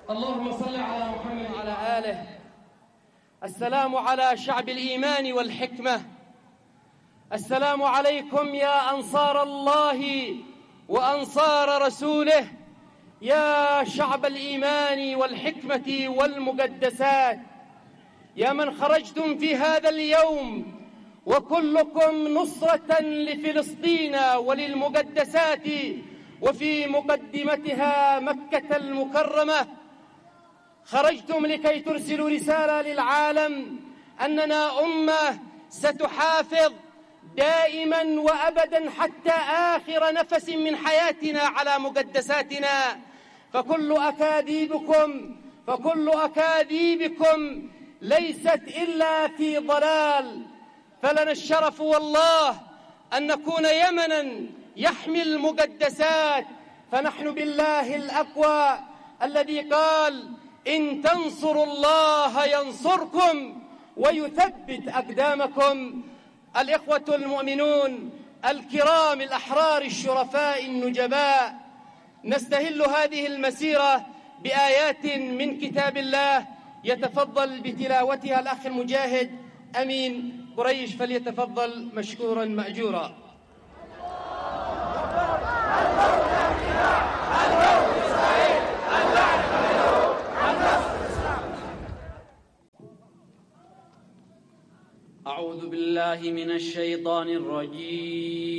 اللهم صل على محمد وعلى آله. السلام على شعب الإيمان والحكمة. السلام عليكم يا أنصار الله وأنصار رسوله، يا شعب الإيمان والحكمة والمقدسات، يا من خرجتم في هذا اليوم وكلكم نصرة لفلسطين وللمقدسات، وفي مقدمتها مكة المكرمة. خرجتم لكي ترسلوا رسالة للعالم أننا أمة ستحافظ دائما وأبدا حتى آخر نفس من حياتنا على مقدساتنا. فكل أكاذيبكم ليست إلا في ضلال. فلنا الشرف والله أن نكون يمنا يحمي المقدسات، فنحن بالله الأقوى الذي قال: إن تنصروا الله ينصركم ويثبت أقدامكم. الإخوة المؤمنون الكرام الأحرار الشرفاء النجباء، نستهل هذه المسيرة بآيات من كتاب الله يتفضل بتلاوتها الأخ المجاهد أمين قريش، فليتفضل مشكورا مأجورا. أعوذ بالله من الشيطان الرجيم.